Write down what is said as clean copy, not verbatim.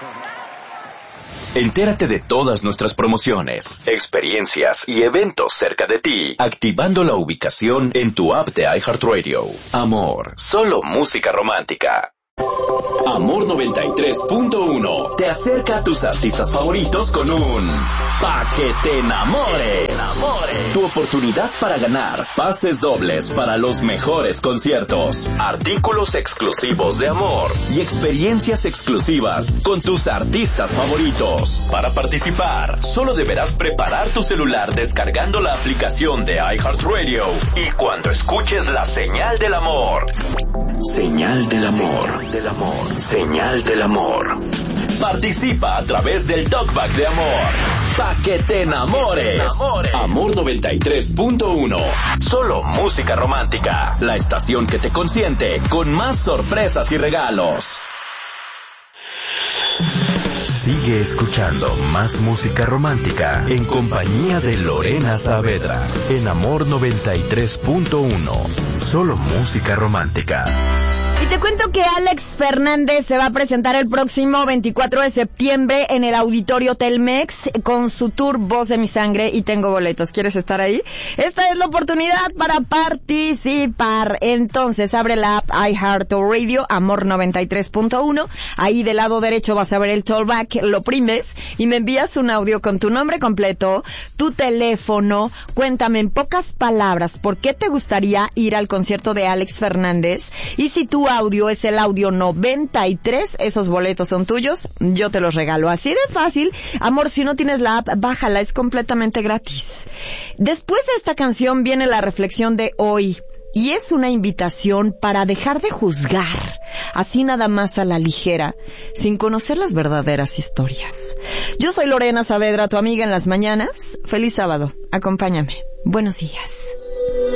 Entérate de todas nuestras promociones, experiencias y eventos cerca de ti, activando la ubicación en tu app de iHeartRadio. Amor, solo música romántica. Amor 93.1 te acerca a tus artistas favoritos con un Pa' que te enamores. Tu oportunidad para ganar pases dobles para los mejores conciertos, artículos exclusivos de Amor y experiencias exclusivas con tus artistas favoritos. Para participar, solo deberás preparar tu celular descargando la aplicación de iHeartRadio y cuando escuches la señal del amor. Señal del amor. Señal del amor. Participa a través del Talkback de Amor. Pa' que te enamores. Amor 93.1. Solo música romántica. La estación que te consiente con más sorpresas y regalos. Sigue escuchando más música romántica en compañía de Lorena Saavedra en Amor 93.1. Solo música romántica. Y te cuento que Alex Fernández se va a presentar el próximo 24 de septiembre en el Auditorio Telmex con su tour Voz de mi Sangre y tengo boletos. ¿Quieres estar ahí? Esta es la oportunidad para participar. Entonces, abre la app iHeartRadio, Amor 93.1. Ahí del lado derecho vas a ver el Talkback, lo oprimes y me envías un audio con tu nombre completo, tu teléfono. Cuéntame en pocas palabras por qué te gustaría ir al concierto de Alex Fernández y si tu audio es el audio 93, esos boletos son tuyos, yo te los regalo. Así de fácil. Amor, si no tienes la app, bájala, es completamente gratis. Después de esta canción viene la reflexión de hoy. Y es una invitación para dejar de juzgar, así nada más a la ligera, sin conocer las verdaderas historias. Yo soy Lorena Saavedra, tu amiga en las mañanas. Feliz sábado. Acompáñame. Buenos días.